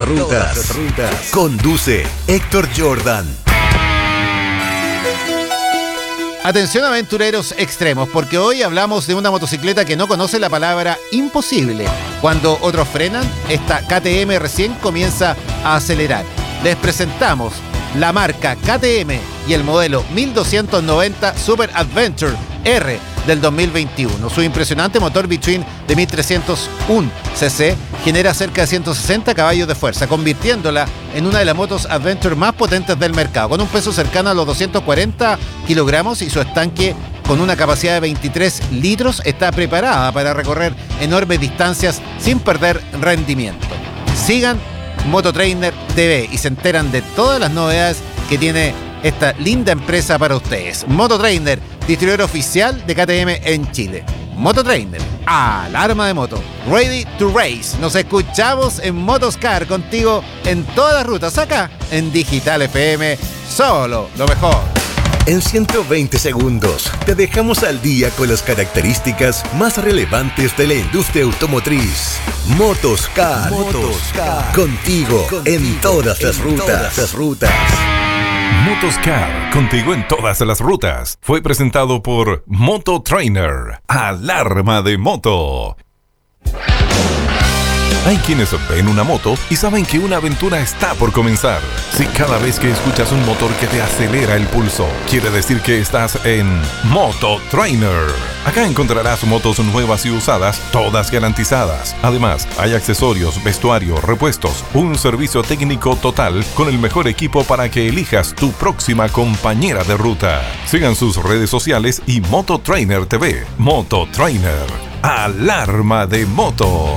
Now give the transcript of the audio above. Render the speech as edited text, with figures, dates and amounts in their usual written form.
rutas. Conduce Héctor Jordan. Atención aventureros extremos, porque hoy hablamos de una motocicleta que no conoce la palabra imposible. Cuando otros frenan, esta KTM recién comienza a acelerar. Les presentamos la marca KTM y el modelo 1290 Super Adventure R del 2021. Su impresionante motor Between de 1301 cc genera cerca de 160 caballos de fuerza, convirtiéndola en una de las motos Adventure más potentes del mercado, con un peso cercano a los 240 kilogramos y su estanque con una capacidad de 23 litros está preparada para recorrer enormes distancias sin perder rendimiento. Sigan Mototrainer TV y se enteran de todas las novedades que tiene esta linda empresa para ustedes. Mototrainer, distribuidor oficial de KTM en Chile. Mototrainer, alarma de moto, ready to race. Nos escuchamos en Motoscar contigo en todas las rutas, acá en Digital FM, solo lo mejor. En 120 segundos te dejamos al día con las características más relevantes de la industria automotriz. Motoscar. Contigo en todas las rutas. Motoscar, contigo en todas las rutas. Fue presentado por Mototrainer, alarma de moto. Hay quienes ven una moto y saben que una aventura está por comenzar. Si cada vez que escuchas un motor que te acelera el pulso, quiere decir que estás en Mototrainer. Acá encontrarás motos nuevas y usadas, todas garantizadas. Además, hay accesorios, vestuario, repuestos, un servicio técnico total con el mejor equipo para que elijas tu próxima compañera de ruta. Sigan sus redes sociales y Mototrainer TV. Mototrainer, alarma de moto.